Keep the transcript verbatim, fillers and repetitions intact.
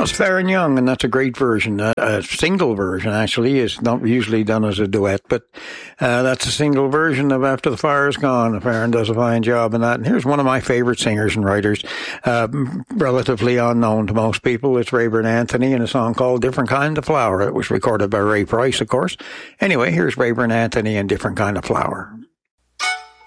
was Farron Young, and that's a great version. A, a single version, actually, is not usually done as a duet, but uh, that's a single version of After the Fire's Gone. Farron does a fine job in that. And here's one of my favorite singers and writers, uh, relatively unknown to most people. It's Rayburn Anthony in a song called Different Kind of Flower. It was recorded by Ray Price, of course. Anyway, here's Rayburn Anthony and Different Kind of Flower.